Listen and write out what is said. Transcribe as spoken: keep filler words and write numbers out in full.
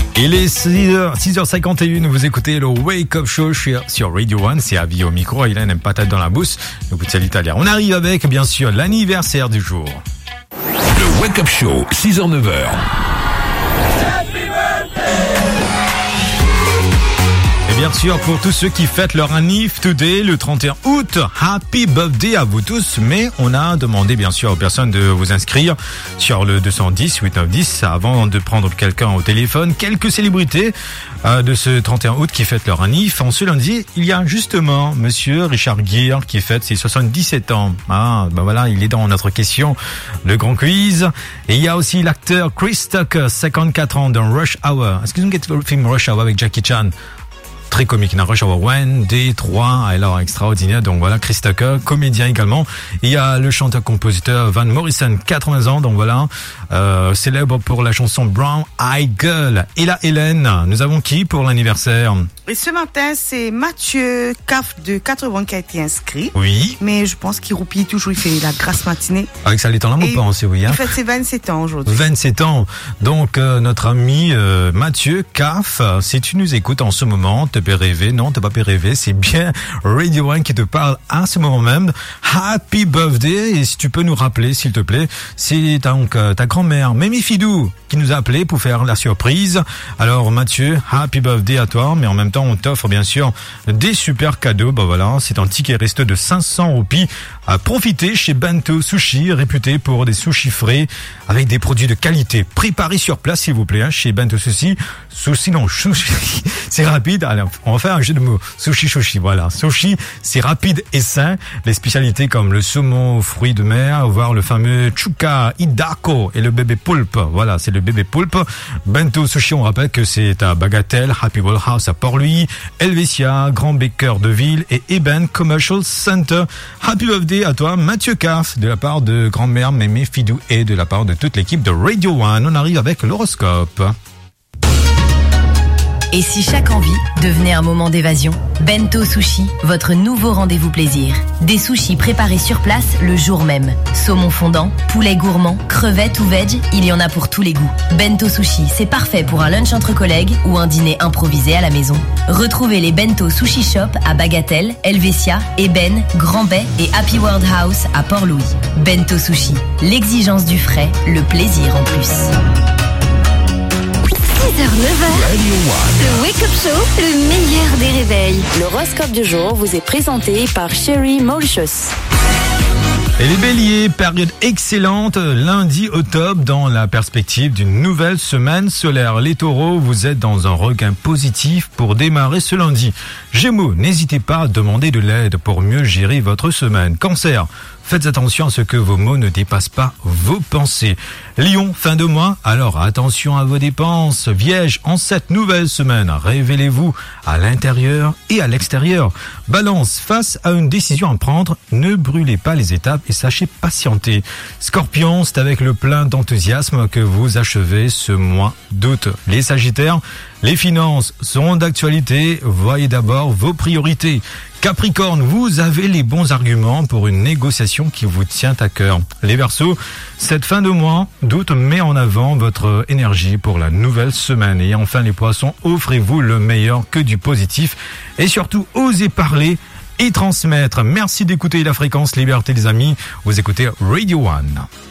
Il est six heures cinquante et une, vous écoutez le Wake Up Show sur Radio One, c'est Avi au micro, il a une patate dans la bouche, donc c'est l'italien. On arrive avec, bien sûr, l'anniversaire du jour. Le Wake Up Show, six heures neuf heures. Et bien sûr, pour tous ceux qui fêtent leur annif today, le trente et un août, happy birthday à vous tous. Mais on a demandé bien sûr aux personnes de vous inscrire sur le deux cent dix, huit neuf dix avant de prendre quelqu'un au téléphone. Quelques célébrités euh, de ce trente et un août qui fêtent leur annif. En ce lundi, il y a justement monsieur Richard Gere qui fête ses soixante-dix-sept ans. Ah, ben voilà, il est dans notre question, le grand quiz. Et il y a aussi l'acteur Chris Tucker, cinquante-quatre ans, dans Rush Hour. Est-ce que vous avez vu le film Rush Hour avec Jackie Chan? Très comique, dans Rush Hour un, deux, trois, alors extraordinaire. Donc voilà, Chris Tucker, comédien également. Il y a le chanteur-compositeur Van Morrison, quatre-vingts ans, donc voilà, euh, célèbre pour la chanson Brown Eyed Girl. Et là, Hélène, nous avons qui pour l'anniversaire? Et ce matin, c'est Mathieu Caff de quatre-vingts qui a été inscrit. Oui. Mais je pense qu'il roupille toujours, il fait la grasse matinée. Avec ça, les temps là, mon pense, oui. Hein. Il fait ses vingt-sept ans aujourd'hui. vingt-sept ans. Donc, euh, notre ami euh, Mathieu Caff, si tu nous écoutes en ce moment, te fait rêver. Non, t'as pas fait rêver. C'est bien Radio One qui te parle à ce moment même. Happy birthday. Et si tu peux nous rappeler, s'il te plaît, c'est donc euh, ta grand-mère, Mémie Fidou, qui nous a appelé pour faire la surprise. Alors, Mathieu, happy birthday à toi. Mais en même temps, on t'offre bien sûr des super cadeaux. Bah voilà, c'est un ticket resto de cinq cents roupies à profiter chez Bento Sushi, réputé pour des sushis frais avec des produits de qualité préparés sur place, s'il vous plaît, hein, chez Bento Sushi. Sushi, non, sushi, c'est rapide. Allez, on va faire un jeu de mots. Sushi, sushi, voilà. Sushi, c'est rapide et sain. Les spécialités comme le saumon aux fruits de mer, voire le fameux chuka, hidako et le bébé poulpe. Voilà, c'est le bébé poulpe. Bento Sushi, on rappelle que c'est à Bagatelle, Happy Wall House à Port-Louis, Helvetia, Grand Baker de Ville et Eben Commercial Center. Happy birthday à toi, Mathieu Caff, de la part de grand-mère Mémé Fidou et de la part de toute l'équipe de Radio One. On arrive avec l'horoscope. Et si chaque envie devenait un moment d'évasion? Bento Sushi, votre nouveau rendez-vous plaisir. Des sushis préparés sur place le jour même. Saumon fondant, poulet gourmand, crevettes ou veg, il y en a pour tous les goûts. Bento Sushi, c'est parfait pour un lunch entre collègues ou un dîner improvisé à la maison. Retrouvez les Bento Sushi Shop à Bagatelle, Helvetia, Eben, Grand Bay et Happy World House à Port-Louis. Bento Sushi, l'exigence du frais, le plaisir en plus. six heures neuf heures, le Wake Up Show, le meilleur des réveils. L'horoscope du jour vous est présenté par Sherry Mauritius. Et les béliers, période excellente, lundi au top dans la perspective d'une nouvelle semaine solaire. Les taureaux, vous êtes dans un regain positif pour démarrer ce lundi. Gémeaux, n'hésitez pas à demander de l'aide pour mieux gérer votre semaine. Cancer, faites attention à ce que vos mots ne dépassent pas vos pensées. Lion, fin de mois, alors attention à vos dépenses. Vierge, en cette nouvelle semaine, révélez-vous à l'intérieur et à l'extérieur. Balance, face à une décision à prendre, ne brûlez pas les étapes et sachez patienter. Scorpion, c'est avec le plein d'enthousiasme que vous achevez ce mois d'août. Les Sagittaires, les finances sont d'actualité, voyez d'abord vos priorités. Capricorne, vous avez les bons arguments pour une négociation qui vous tient à cœur. Les Verseaux, cette fin de mois d'août met en avant votre énergie pour la nouvelle semaine. Et enfin les Poissons, offrez-vous le meilleur que du positif et surtout osez parler et transmettre. Merci d'écouter la fréquence Liberté les amis, vous écoutez Radio One.